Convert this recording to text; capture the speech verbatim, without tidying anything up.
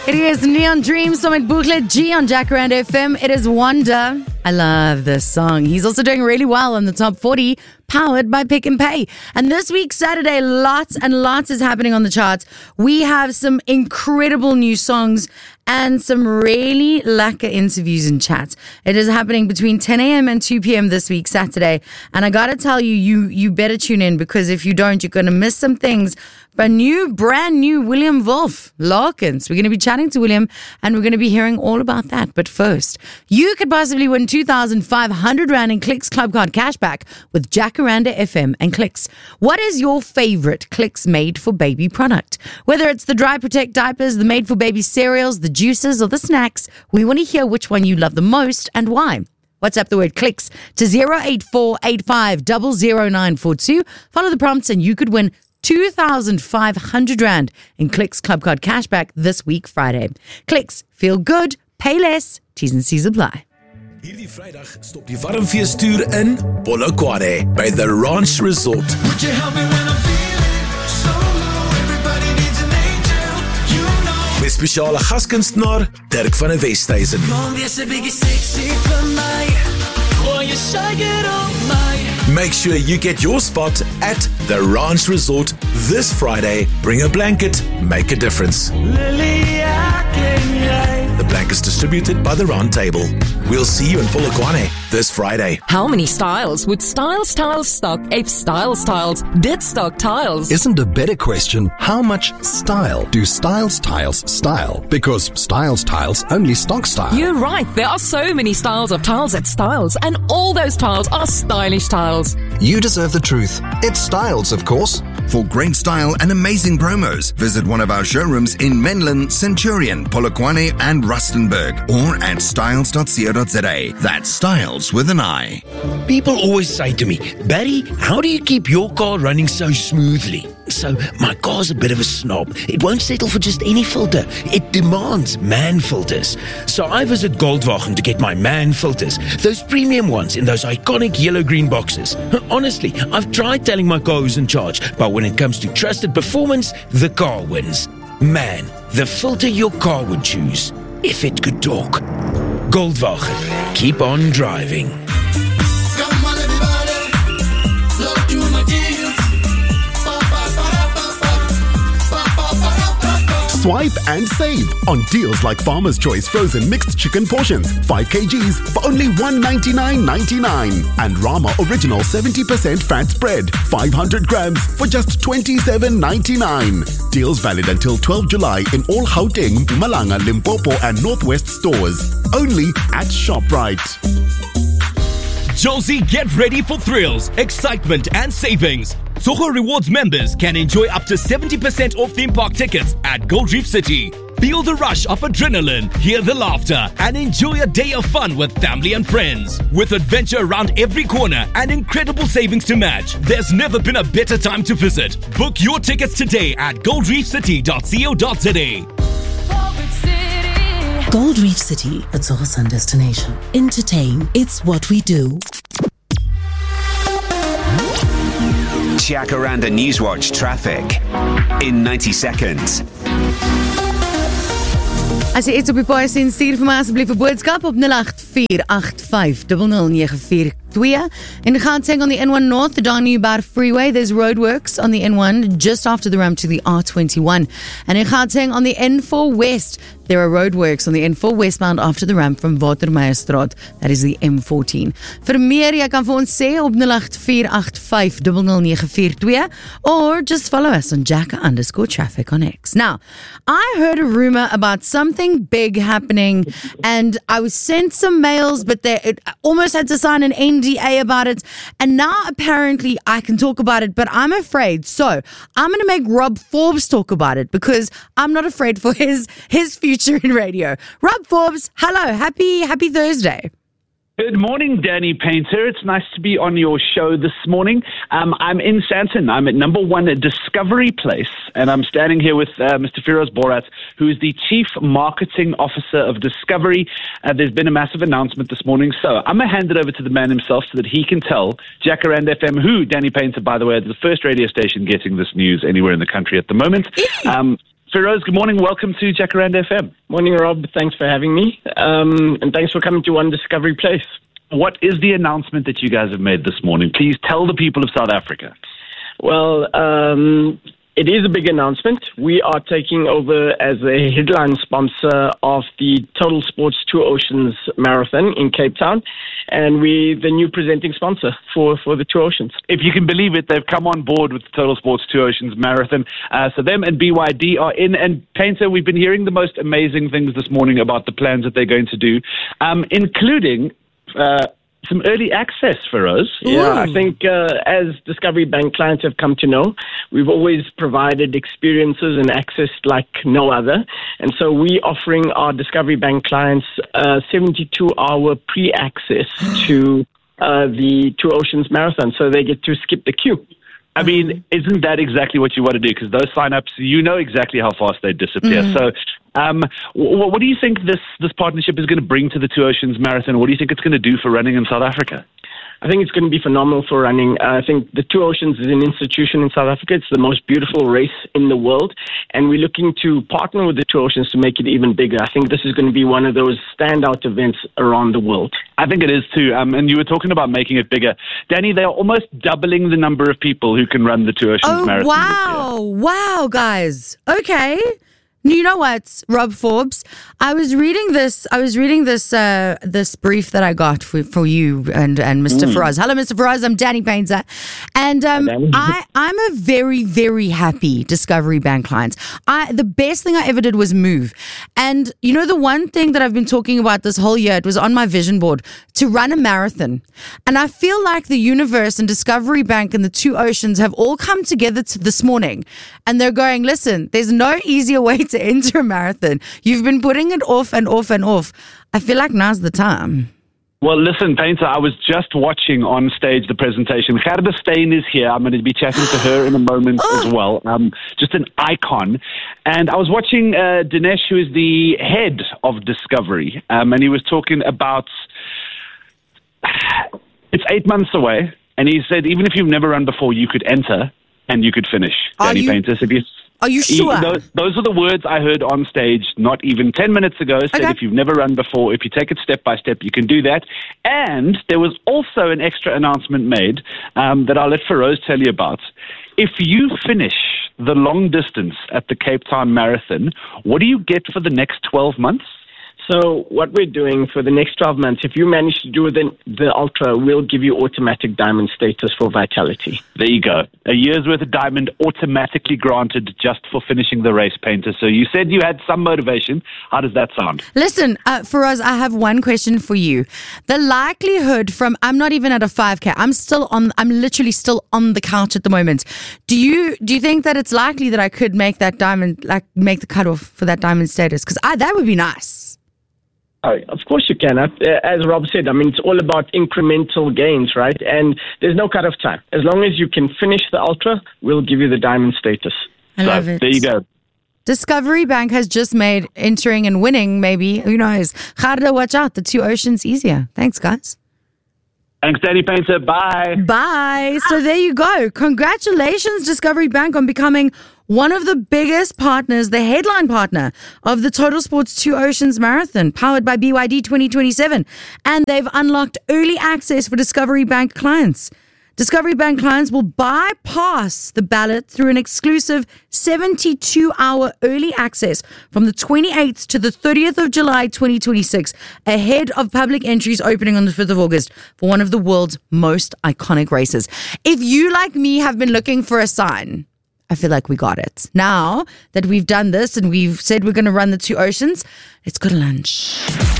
It is Neon Dreams Summit Booklet G on Jacaranda F M. It is Wonder. I love this song. He's also doing really well in the top forty, powered by Pick and Pay. And this week, Saturday, lots and lots is happening on the charts. We have some incredible new songs and some really lacquer interviews and chats. It is happening between ten a.m. and two p.m. this week, Saturday. And I got to tell you, you you better tune in, because if you don't, you're going to miss some things. But new, brand new William Wolf Larkins. We're going to be chatting to William, and we're going to be hearing all about that. But first, you could possibly win two thousand five hundred rand in Clicks Club Card cashback with Jacaranda F M and Clicks. What is your favorite Clicks made for baby product? Whether it's the Dry Protect diapers, the made for baby cereals, the juices, or the snacks, we want to hear which one you love the most and why. WhatsApp the word Clicks to zero eight four eight five zero zero nine four two. Follow the prompts and you could win two thousand five hundred rand in Clicks Club Card cashback this week, Friday. Clicks, feel good, pay less. T's and C's apply. Hierdie Vrydag stop die warmfeestoer in Polokwane by the Ranch Resort. Would you help me when I'm feeling so low? Everybody needs an angel, you know. Met spesiale gaskunstenaar Dirk van der Westhuizen. Kom wees 'n bietjie sexy vir my. Gooi jy suiker op my. Make sure you get your spot at the Ranch Resort this Friday. Bring a blanket, make a difference. Lily, I can The blankets distributed by the Round Table. We'll see you in Polokwane this Friday. How many styles would Style Styles stock if Style Styles did stock tiles? Isn't a better question, how much style do Style Styles style? Because Style Styles only stock style. You're right, there are so many styles of tiles at Styles, and all those tiles are stylish tiles. You deserve the truth. It's Styles, of course. For great style and amazing promos, visit one of our showrooms in Menlyn, Centurion, Polokwane and Rustenburg, or at styles dot co dot za. That's Styles with an I. People always say to me, Barry, how do you keep your car running so smoothly? So, my car's a bit of a snob. It won't settle for just any filter. It demands man filters. So I visit Goldwagen to get my man filters. Those premium ones in those iconic yellow-green boxes. Honestly, I've tried telling my car who's in charge, but when it comes to trusted performance, the car wins. Man, the filter your car would choose, if it could talk. Goldwagen. Keep on driving. Come on, everybody. Look to my deals. Swipe and save on deals like Farmer's Choice frozen mixed chicken portions, five kilograms for only one ninety-nine ninety-nine. And Rama Original seventy percent fat spread, five hundred grams for just twenty-seven ninety-nine. Deals valid until twelfth of July in all Gauteng, Mpumalanga, Limpopo and Northwest stores. Only at ShopRite. Josie, get ready for thrills, excitement, and savings. Soho Rewards members can enjoy up to seventy percent off theme park tickets at Gold Reef City. Feel the rush of adrenaline, hear the laughter, and enjoy a day of fun with family and friends. With adventure around every corner and incredible savings to match, there's never been a better time to visit. Book your tickets today at gold reef city dot co dot za. Gold Reef City, a Soho Sun destination. Entertain, it's what we do. Jacaranda Newswatch traffic in ninety seconds. As jy iets op die paai sien, stuur vir my asseblief 'n boodskap op nul agt vier agt vyf nul nul nege vier twee. In Gauteng on the N one North, the Danube Freeway, there's roadworks on the N one just after the ramp to the R twenty-one. And in Gauteng on the N four West, there are roadworks on the N four westbound after the ramp from Watermeierstraat, that is the M fourteen. Vir meer, jy kan vir ons sê op nul agt vier agt vyf nul nul nege vier twee, or just follow us on Jacka underscore traffic on X. Now, I heard a rumor about something big happening, and I was sent some mails, but they it, I almost had to sign an N D A about it, and now apparently I can talk about it, but I'm afraid. So I'm going to make Rob Forbes talk about it, because I'm not afraid for his his future in radio. Rob Forbes, hello, happy happy Thursday. Good morning, Danny Painter. It's nice to be on your show this morning. Um, I'm in Sandton. I'm at number one at Discovery Place, and I'm standing here with uh, Mister Firoz Borat, who is the Chief Marketing Officer of Discovery. Uh, there's been a massive announcement this morning, so I'm going to hand it over to the man himself so that he can tell Jacaranda F M, who, Danny Painter, by the way, is the first radio station getting this news anywhere in the country at the moment. Um, Feroz, good morning. Welcome to Jacaranda F M. Morning, Rob. Thanks for having me. Um, and thanks for coming to One Discovery Place. What is the announcement that you guys have made this morning? Please tell the people of South Africa. Well, um, it is a big announcement. We are taking over as a headline sponsor of the Total Sports Two Oceans Marathon in Cape Town. And we the new presenting sponsor for, for the Two Oceans. If you can believe it, they've come on board with the Total Sports Two Oceans Marathon. Uh, so them and B Y D are in. And Painter, we've been hearing the most amazing things this morning about the plans that they're going to do, um, including uh, some early access for us. Yeah, I think uh, as Discovery Bank clients have come to know, we've always provided experiences and access like no other. And so we're offering our Discovery Bank clients uh, seventy-two hour pre-access to uh, the Two Oceans Marathon, so they get to skip the queue. I mean, isn't that exactly what you want to do? Because those sign-ups, you know exactly how fast they disappear. Mm. So um, w- what do you think this, this partnership is going to bring to the Two Oceans Marathon? What do you think it's going to do for running in South Africa? I think it's going to be phenomenal for running. Uh, I think the Two Oceans is an institution in South Africa. It's the most beautiful race in the world. And we're looking to partner with the Two Oceans to make it even bigger. I think this is going to be one of those standout events around the world. I think it is too. Um, and you were talking about making it bigger. Danny, they are almost doubling the number of people who can run the Two Oceans oh, Marathon. Wow. Wow, guys. Okay. You know what, Rob Forbes? I was reading this. I was reading this. Uh, this brief that I got for, for you and and Mister Mm. Feroz. Hello, Mister Feroz. I'm Danny Painter, and um, I I'm a very very happy Discovery Bank client. I the best thing I ever did was move, and you know the one thing that I've been talking about this whole year. It was on my vision board to run a marathon, and I feel like the universe and Discovery Bank and the Two Oceans have all come together to this morning, and they're going, listen, there's no easier way to to enter a marathon. You've been putting it off and off and off. I feel like now's the time. Well, listen, Painter, I was just watching on stage the presentation. Gerda Steyn is here. I'm going to be chatting to her in a moment as well. Um, just an icon. And I was watching uh, Dinesh, who is the head of Discovery, um, and he was talking about it's eight months away, and he said even if you've never run before, you could enter and you could finish. Are Danny you- Painter said yes. Are you sure? He, those, those are the words I heard on stage not even ten minutes ago. Said Okay. if you've never run before, if you take it step by step, you can do that. And there was also an extra announcement made um, that I'll let Feroz tell you about. If you finish the long distance at the Cape Town Marathon, what do you get for the next twelve months? So what we're doing for the next twelve months, if you manage to do the, the Ultra, we'll give you automatic diamond status for Vitality. There you go. A year's worth of diamond automatically granted just for finishing the race, Painter. So you said you had some motivation. How does that sound? Listen, uh, Feroz, I have one question for you. The likelihood from, I'm not even at a five K. I'm still on, I'm literally still on the couch at the moment. Do you do you think that it's likely that I could make that diamond, like make the cutoff for that diamond status? Because that would be nice. Oh, of course you can. Uh, As Rob said, I mean, it's all about incremental gains, right? And there's no cut-off time. As long as you can finish the Ultra, we'll give you the diamond status. I love it. There you go. Discovery Bank has just made entering and winning, maybe, who knows. Gerda, watch out. The Two Oceans easier. Thanks, guys. Thanks, Danny Painter. Bye. Bye. So there you go. Congratulations, Discovery Bank, on becoming one of the biggest partners, the headline partner of the Total Sports Two Oceans Marathon, powered by B Y D twenty twenty-seven. And they've unlocked early access for Discovery Bank clients. Discovery Bank clients will bypass the ballot through an exclusive seventy-two hour early access from the twenty-eighth to the thirtieth of July twenty twenty-six, ahead of public entries opening on the fifth of August for one of the world's most iconic races. If you, like me, have been looking for a sign, I feel like we got it. Now that we've done this and we've said we're going to run the Two Oceans, let's go to lunch.